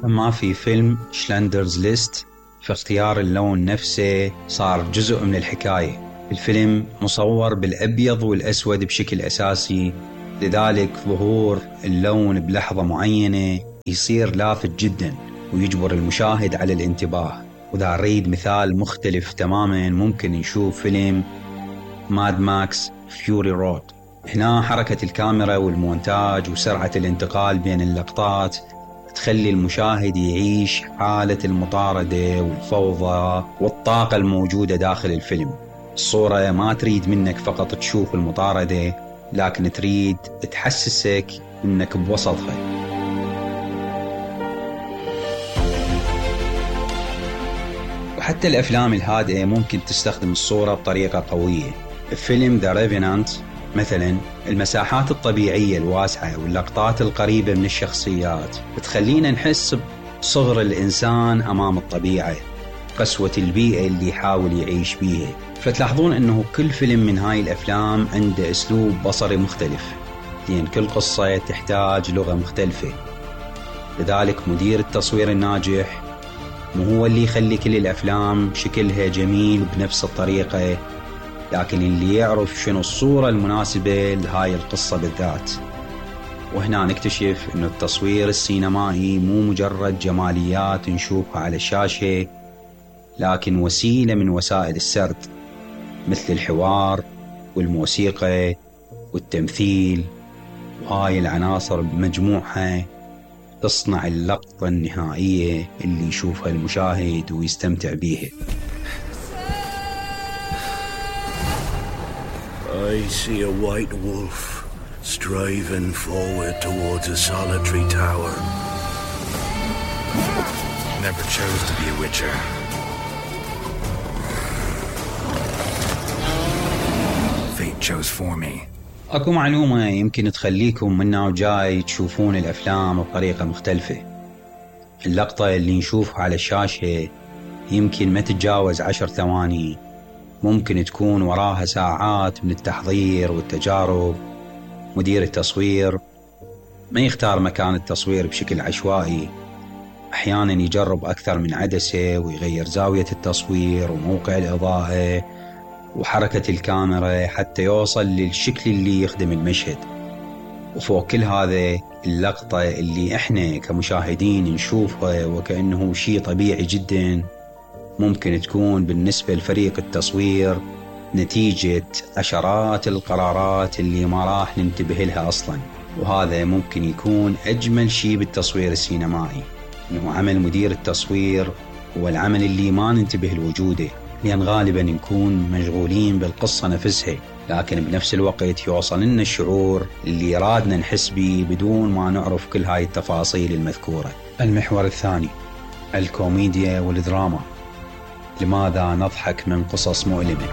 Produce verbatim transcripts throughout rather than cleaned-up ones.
ما في فيلم شلندرز ليست فاختيار اللون نفسه صار جزء من الحكاية. الفيلم مصور بالأبيض والأسود بشكل أساسي، لذلك ظهور اللون بلحظة معينة يصير لافت جدا ويجبر المشاهد على الانتباه. وإذا نريد مثال مختلف تماما ممكن نشوف فيلم ماد ماكس فيوري رود. هنا حركة الكاميرا والمونتاج وسرعة الانتقال بين اللقطات تخلي المشاهد يعيش حالة المطاردة والفوضى والطاقة الموجودة داخل الفيلم. الصورة ما تريد منك فقط تشوف المطاردة، لكن تريد تحسسك انك بوسطها. وحتى الأفلام الهادئة ممكن تستخدم الصورة بطريقة قوية. فيلم ذا ريفينانت مثلا، المساحات الطبيعية الواسعة واللقطات القريبة من الشخصيات بتخلينا نحس بصغر الإنسان أمام الطبيعة، قسوة البيئة اللي يحاول يعيش بيها. فتلاحظون أنه كل فيلم من هاي الأفلام عنده أسلوب بصري مختلف، لأن كل قصة تحتاج لغة مختلفة. لذلك مدير التصوير الناجح مو هو اللي يخلي كل الأفلام شكلها جميل بنفس الطريقة، لكن اللي يعرف شنو الصورة المناسبة لهاي القصة بالذات. وهنا نكتشف أن التصوير السينمائي مو مجرد جماليات نشوفها على الشاشة، لكن وسيلة من وسائل السرد، مثل الحوار والموسيقى والتمثيل. وهاي العناصر بمجموعها تصنع اللقطة النهائية اللي يشوفها المشاهد ويستمتع بيها. I see a white wolf striving forward towards a solitary tower. Never chose to be a witcher. Fate chose for me. أكو معلومة يمكن تخليكم منا وجاي تشوفون الأفلام بطريقة مختلفة. اللقطة اللي نشوفها على الشاشة يمكن ما تتجاوز عشر ثواني، ممكن تكون وراها ساعات من التحضير والتجارب. مدير التصوير ما يختار مكان التصوير بشكل عشوائي، أحيانا يجرب أكثر من عدسة ويغير زاوية التصوير وموقع الإضاءة وحركة الكاميرا حتى يوصل للشكل اللي يخدم المشهد. وفوق كل هذا، اللقطة اللي إحنا كمشاهدين نشوفها وكأنه شيء طبيعي جدا، ممكن تكون بالنسبة لفريق التصوير نتيجة عشرات القرارات اللي ما راح ننتبه لها أصلا. وهذا ممكن يكون أجمل شيء بالتصوير السينمائي، إنه عمل مدير التصوير هو العمل اللي ما ننتبه لوجوده، لأن غالبا نكون مشغولين بالقصة نفسها، لكن بنفس الوقت يوصل لنا الشعور اللي رادنا نحس به بدون ما نعرف كل هاي التفاصيل المذكورة. المحور الثاني، الكوميديا والدراما. لماذا نضحك من قصص مؤلمة؟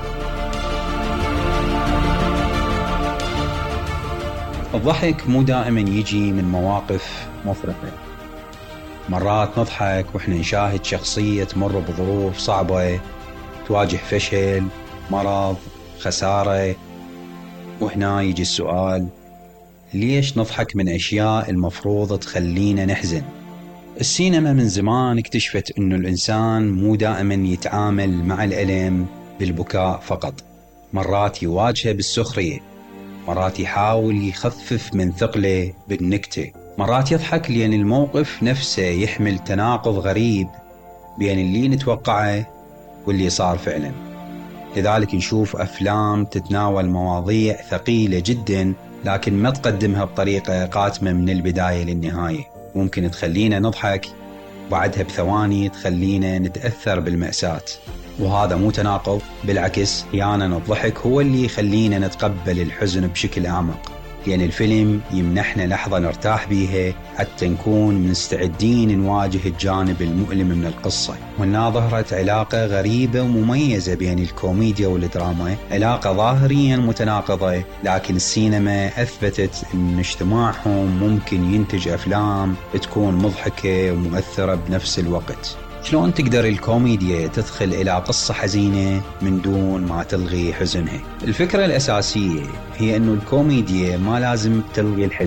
الضحك مو دائما يجي من مواقف مفرحة. مرات نضحك وإحنا نشاهد شخصية تمر بظروف صعبة، تواجه فشل، مرض، خسارة. وهنا يجي السؤال، ليش نضحك من أشياء المفروض تخلينا نحزن؟ السينما من زمان اكتشفت أنه الإنسان مو دائما يتعامل مع الألم بالبكاء فقط، مرات يواجهه بالسخرية، مرات يحاول يخفف من ثقله بالنكتة، مرات يضحك لأن الموقف نفسه يحمل تناقض غريب بين اللي نتوقعه واللي صار فعلا. لذلك نشوف أفلام تتناول مواضيع ثقيلة جدا لكن ما تقدمها بطريقة قاتمة من البداية للنهاية، ممكن تخلينا نضحك بعدها بثواني تخلينا نتأثر بالمأساة. وهذا مو تناقض، بالعكس أحيانا الضحك هو اللي يخلينا نتقبل الحزن بشكل أعمق، لأن الفيلم يمنحنا لحظة نرتاح بيها حتى نكون مستعدين نواجه الجانب المؤلم من القصة. وهنا ظهرت علاقة غريبة ومميزة بين الكوميديا والدراما، علاقة ظاهريا متناقضة، لكن السينما أثبتت أن اجتماعهم ممكن ينتج أفلام تكون مضحكة ومؤثرة بنفس الوقت. شلون تقدر الكوميديا تدخل إلى قصة حزينة من دون ما تلغي حزنها؟ الفكرة الأساسية هي أنه الكوميديا ما لازم تلغي الحزن،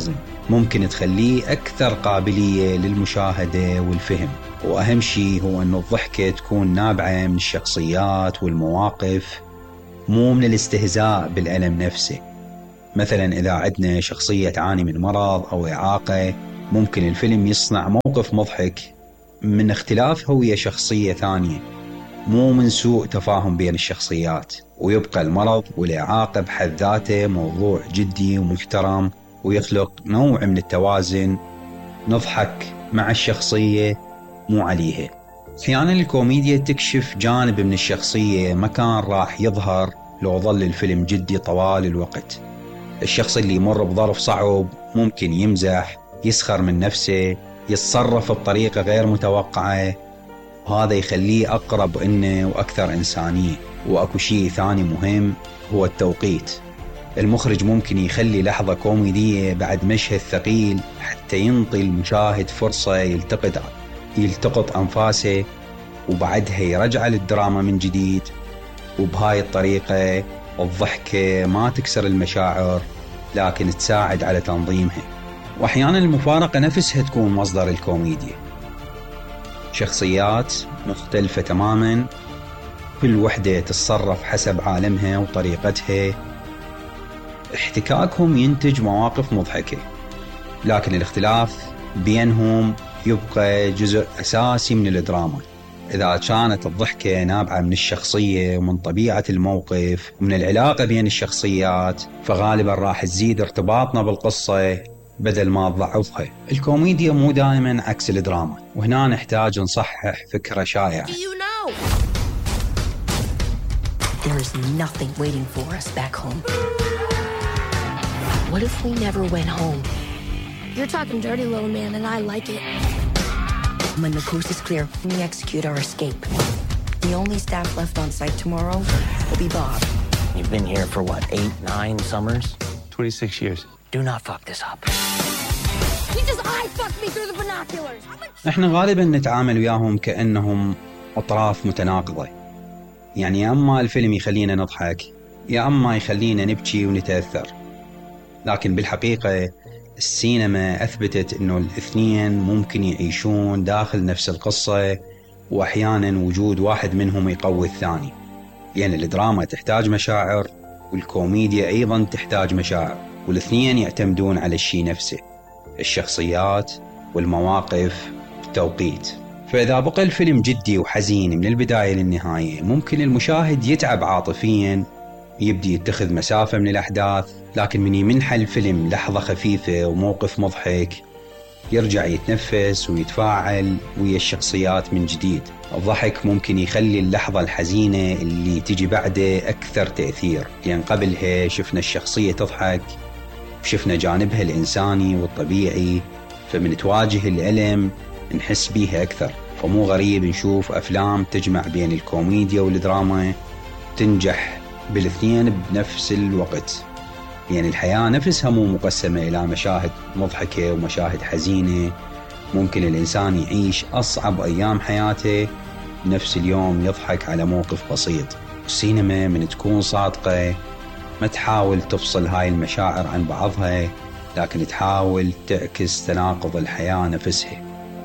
ممكن تخليه أكثر قابلية للمشاهدة والفهم. وأهم شيء هو أن الضحكة تكون نابعة من الشخصيات والمواقف، مو من الاستهزاء بالألم نفسه. مثلا إذا عندنا شخصية تعاني من مرض أو إعاقة، ممكن الفيلم يصنع موقف مضحك من اختلاف هوية شخصية ثانية، مو من سوء تفاهم بين الشخصيات. ويبقى المرض والإعاقة بحد ذاته موضوع جدي ومحترم، ويخلق نوع من التوازن، نضحك مع الشخصية مو عليها. أحيانا الكوميديا تكشف جانب من الشخصية ما كان راح يظهر لو ظل الفيلم جدي طوال الوقت. الشخص اللي يمر بظرف صعب ممكن يمزح، يسخر من نفسه، يتصرف بطريقة غير متوقعة، وهذا يخليه أقرب إنه وأكثر إنسانية. وأكو شيء ثاني مهم هو التوقيت. المخرج ممكن يخلي لحظة كوميدية بعد مشهد ثقيل حتى ينطي المشاهد فرصة يلتقط يلتقط أنفاسه، وبعدها يرجع للدراما من جديد. وبهاي الطريقة الضحكة ما تكسر المشاعر، لكن تساعد على تنظيمها. وأحيانا المفارقة نفسها تكون مصدر الكوميديا. شخصيات مختلفة تماما، كل وحدة تتصرف حسب عالمها وطريقتها، احتكاكهم ينتج مواقف مضحكة، لكن الاختلاف بينهم يبقى جزء أساسي من الدراما. إذا كانت الضحكة نابعة من الشخصية ومن طبيعة الموقف ومن العلاقة بين الشخصيات، فغالبا راح تزيد ارتباطنا بالقصة بدل ما تضعفها. الكوميديا مو دائما عكس الدراما، وهنا نحتاج نصحح فكرة شائعة. There's nothing waiting for us back home. What if we never went home? You're talking dirty, little man, and I like it. When the coast is clear, we execute our escape. The only staff left on site tomorrow will be Bob. You've been here for what, eight, nine summers? twenty-six years. Do not fuck this up. He just eye fucked me through the binoculars. احنا غالبا نتعامل وياهم كأنهم أطراف متناقضة. يعني يا أما الفيلم يخلينا نضحك، يا أما يخلينا نبكي ونتأثر. لكن بالحقيقة السينما أثبتت أنه الاثنين ممكن يعيشون داخل نفس القصة، وأحيانا وجود واحد منهم يقوي الثاني. يعني الدراما تحتاج مشاعر، والكوميديا أيضا تحتاج مشاعر، والاثنين يعتمدون على الشيء نفسه، الشخصيات والمواقف والتوقيت. فإذا بقى الفيلم جدي وحزين من البداية للنهاية، ممكن المشاهد يتعب عاطفيا، يبدي يتخذ مسافة من الأحداث. لكن من يمنح الفيلم لحظة خفيفة وموقف مضحك، يرجع يتنفس ويتفاعل ويا الشخصيات من جديد. الضحك ممكن يخلي اللحظة الحزينة اللي تجي بعده أكثر تأثير، لأن قبلها شفنا الشخصية تضحك وشفنا جانبها الإنساني والطبيعي، فمن تواجه الألم نحس بيها أكثر. فمو غريب نشوف أفلام تجمع بين الكوميديا والدراما تنجح بالاثنين بنفس الوقت. يعني الحياة نفسها مو مقسمة إلى مشاهد مضحكة ومشاهد حزينة. ممكن الإنسان يعيش أصعب أيام حياته نفس اليوم يضحك على موقف بسيط. السينما من تكون صادقة ما تحاول تفصل هاي المشاعر عن بعضها، لكن تحاول تعكس تناقض الحياة نفسها.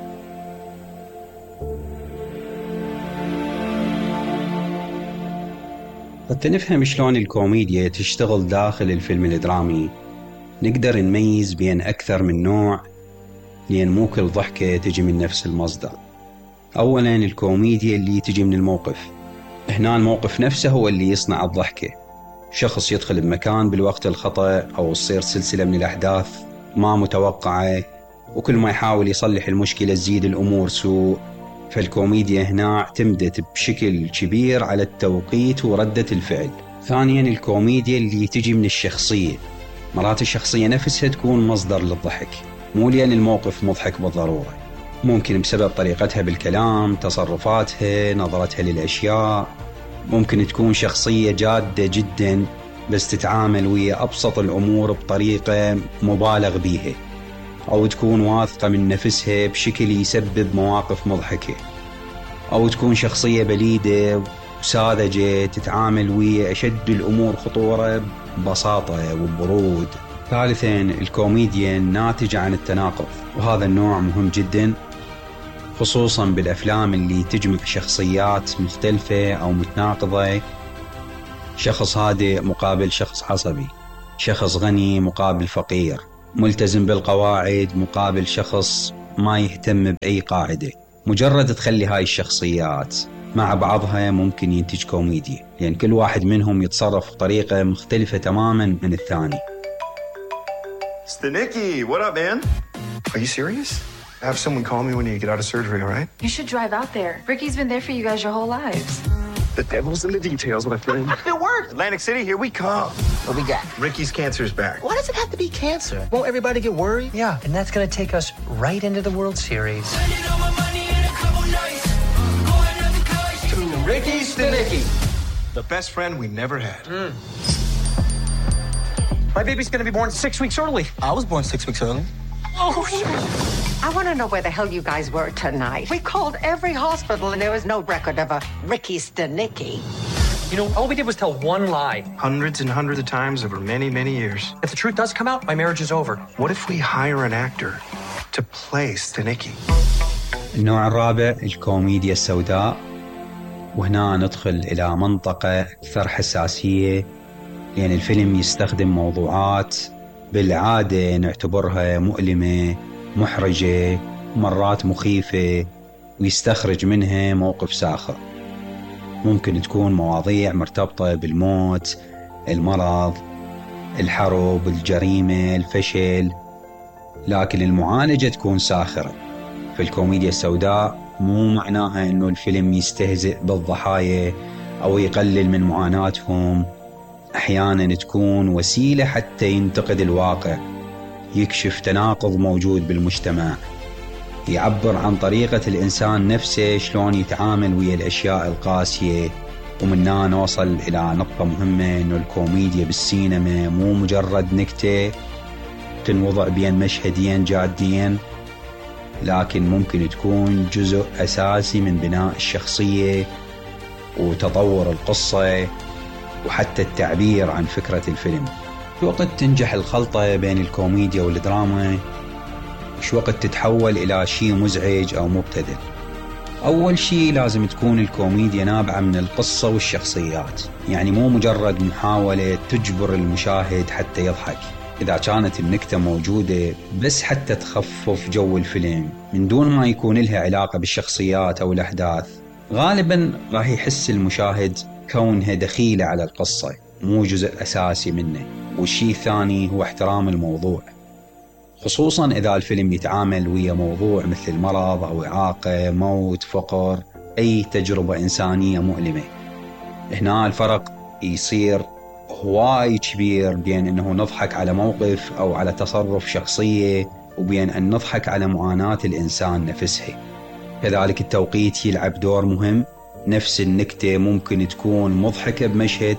حتى نفهم شلون الكوميديا تشتغل داخل الفيلم الدرامي، نقدر نميز بين أكثر من نوع، لأن مو كل ضحكة تجي من نفس المصدر. أولاً الكوميديا اللي تجي من الموقف. هنا الموقف نفسه هو اللي يصنع الضحكة. شخص يدخل بمكان بالوقت الخطأ، أو تصير سلسلة من الأحداث ما متوقعة، وكل ما يحاول يصلح المشكلة تزيد الأمور سوء. فالكوميديا هنا اعتمدت بشكل كبير على التوقيت وردة الفعل. ثانياً الكوميديا اللي تجي من الشخصية. مرات الشخصية نفسها تكون مصدر للضحك، مو لأن الموقف مضحك بالضرورة، ممكن بسبب طريقتها بالكلام، تصرفاتها، نظرتها للأشياء. ممكن تكون شخصية جادة جدا بس تتعامل ويا أبسط الأمور بطريقة مبالغ بيها، أو تكون واثقة من نفسها بشكل يسبب مواقف مضحكة، أو تكون شخصية بليدة وساذجة تتعامل ويا أشد الأمور خطورة ببساطة وبرود. ثالثاً الكوميديا ناتجة عن التناقض، وهذا النوع مهم جداً خصوصاً بالأفلام اللي تجمع شخصيات مختلفة أو متناقضة، شخص هادئ مقابل شخص عصبي، شخص غني مقابل فقير، ملتزم بالقواعد مقابل شخص ما يهتم بأي قاعدة. مجرد تخلي هاي الشخصيات مع بعضها ممكن ينتج كوميديا، لأن يعني كل واحد منهم يتصرف بطريقة مختلفة تماماً من الثاني. Stanicki, what up, man? Are you serious? Have someone call me when you get out of surgery, all right? You should drive out there. Ricky's been there for you guys your whole lives. The devil's in the details, my friend. It worked! Atlantic City, here we come. What we got? Ricky's cancer's back. Why does it have to be cancer? Won't everybody get worried? Yeah, and that's going to take us right into the World Series. To Ricky Stanicki, the best friend we never had. Mm. My baby's going to be born six weeks early. I was born six weeks early. Oh, I want to know where the hell you guys were tonight. We called every hospital and there was no record of a Ricky Stanicki. You know, all we did was tell one lie. Hundreds and hundreds of times over many, many years. If the truth does come out, my marriage is over. What if we hire an actor to play Stanicki? النوع الرابع الكوميديا السوداء، وهنا ندخل إلى منطقة أكثر حساسية، لأن الفيلم يستخدم موضوعات بالعادة نعتبرها مؤلمة، محرجة، مرات مخيفة، ويستخرج منها موقف ساخر. ممكن تكون مواضيع مرتبطة بالموت، المرض، الحرب، الجريمة، الفشل، لكن المعالجة تكون ساخرة. في الكوميديا السوداء مو معناها إنه الفيلم يستهزئ بالضحايا أو يقلل من معاناتهم، أحياناً تكون وسيلة حتى ينتقد الواقع، يكشف تناقض موجود بالمجتمع، يعبر عن طريقة الإنسان نفسه شلون يتعامل ويا الأشياء القاسية. ومننا نوصل إلى نقطة مهمة، إنه الكوميديا بالسينما مو مجرد نكتة تنوضع بين مشهدين جادين، لكن ممكن تكون جزء أساسي من بناء الشخصية وتطور القصة وحتى التعبير عن فكرة الفيلم. شو وقت تنجح الخلطة بين الكوميديا والدراما، وشو وقت تتحول إلى شيء مزعج أو مبتذل. أول شيء لازم تكون الكوميديا نابعة من القصة والشخصيات، يعني مو مجرد محاولة تجبر المشاهد حتى يضحك. إذا كانت النكتة موجودة بس حتى تخفف جو الفيلم من دون ما يكون لها علاقة بالشخصيات أو الأحداث، غالباً راح يحس المشاهد كونها دخيلة على القصة مو جزء أساسي منه. والشيء الثاني هو احترام الموضوع، خصوصاً إذا الفيلم يتعامل ويا موضوع مثل المرض أو إعاقة، موت، فقر، أي تجربة إنسانية مؤلمة. هنا الفرق يصير هواي كبير بين أنه نضحك على موقف أو على تصرف شخصية وبين أن نضحك على معاناة الإنسان نفسها. كذلك التوقيت يلعب دور مهم. نفس النكتة ممكن تكون مضحكة بمشهد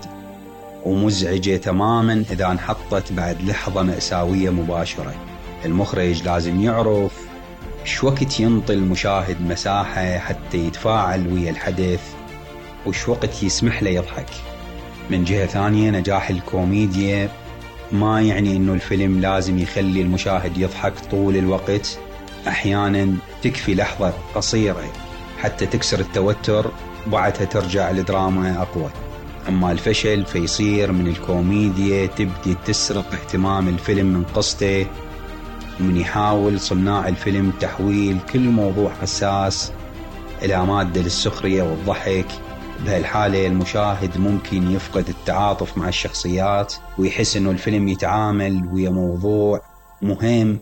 ومزعجة تماماً إذا انحطت بعد لحظة مأساوية مباشرة. المخرج لازم يعرف شو وقت ينطي المشاهد مساحة حتى يتفاعل ويا الحدث وشو وقت يسمح له يضحك. من جهة ثانية، نجاح الكوميديا ما يعني إنه الفيلم لازم يخلي المشاهد يضحك طول الوقت. أحياناً تكفي لحظة قصيرة حتى تكسر التوتر، وبعدها ترجع الدراما أقوى. أما الفشل فيصير من الكوميديا تبدي تسرق اهتمام الفيلم من قصته، ومن يحاول صناع الفيلم تحويل كل موضوع حساس إلى مادة للسخرية والضحك. بهالحالة المشاهد ممكن يفقد التعاطف مع الشخصيات ويحس إنه الفيلم يتعامل ويا موضوع مهم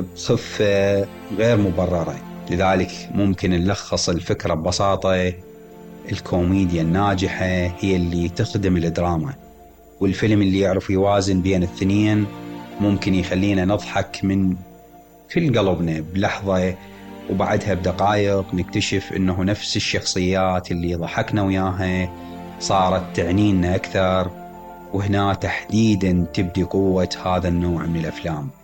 بخفة غير مبررة. لذلك ممكن نلخص الفكرة ببساطة: الكوميديا الناجحة هي اللي تخدم الدراما، والفيلم اللي يعرف يوازن بين الاثنين ممكن يخلينا نضحك من كل قلبنا بلحظة، وبعدها بدقائق نكتشف إنه نفس الشخصيات اللي ضحكنا وياها صارت تعنينا أكثر. وهنا تحديداً تبدي قوة هذا النوع من الأفلام.